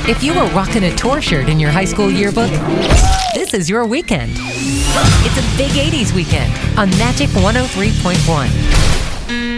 If you were rocking a tour shirt in your high school yearbook, this is your weekend. It's a big 80s weekend on Magic 103.1.